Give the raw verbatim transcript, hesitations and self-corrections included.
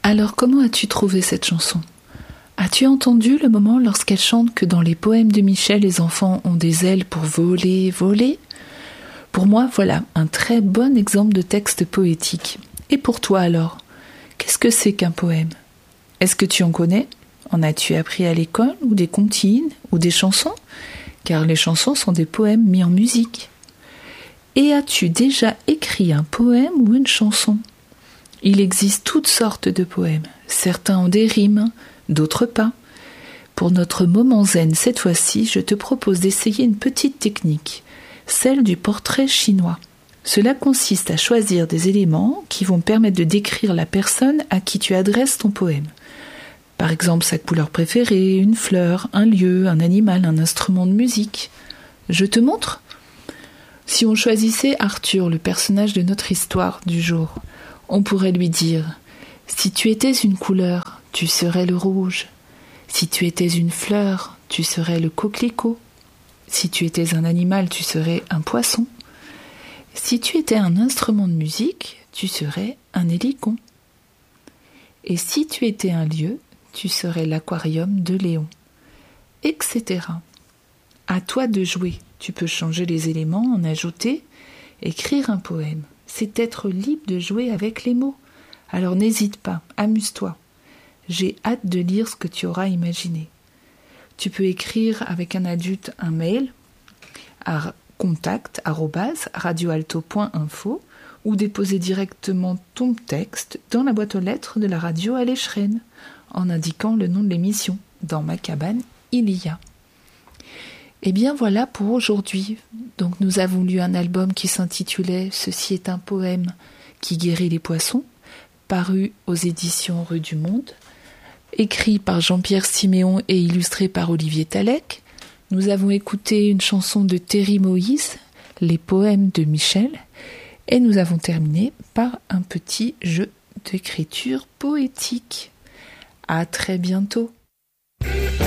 Alors comment as-tu trouvé cette chanson ? As-tu entendu le moment lorsqu'elle chante que dans les poèmes de Michel, les enfants ont des ailes pour voler, voler ? Pour moi, voilà un très bon exemple de texte poétique. Et pour toi alors ? Qu'est-ce que c'est qu'un poème ? Est-ce que tu en connais ? En as-tu appris à l'école ou des comptines ou des chansons ? Car les chansons sont des poèmes mis en musique. Et as-tu déjà écrit un poème ou une chanson ? Il existe toutes sortes de poèmes. Certains ont des rimes, d'autres pas. Pour notre moment zen cette fois-ci, je te propose d'essayer une petite technique, celle du portrait chinois. Cela consiste à choisir des éléments qui vont permettre de décrire la personne à qui tu adresses ton poème. Par exemple, sa couleur préférée, une fleur, un lieu, un animal, un instrument de musique. Je te montre ? Si on choisissait Arthur, le personnage de notre histoire du jour, on pourrait lui dire « Si tu étais une couleur, tu serais le rouge. Si tu étais une fleur, tu serais le coquelicot. Si tu étais un animal, tu serais un poisson. Si tu étais un instrument de musique, tu serais un hélicon. Et si tu étais un lieu, tu serais l'aquarium de Léon. » et cetera. À toi de jouer. Tu peux changer les éléments, en ajouter, écrire un poème. C'est être libre de jouer avec les mots. Alors n'hésite pas, amuse-toi. J'ai hâte de lire ce que tu auras imaginé. Tu peux écrire avec un adulte un mail à contact arobase radioalto point info ou déposer directement ton texte dans la boîte aux lettres de la radio à l'Écheren en indiquant le nom de l'émission. Dans ma cabane, il y a. Et bien voilà pour aujourd'hui. Donc nous avons lu un album qui s'intitulait « Ceci est un poème qui guérit les poissons », paru aux éditions Rue du Monde, écrit par Jean-Pierre Siméon et illustré par Olivier Talec. Nous avons écouté une chanson de Terry Moïse, « Les poèmes de Michel », et nous avons terminé par un petit jeu d'écriture poétique. À très bientôt.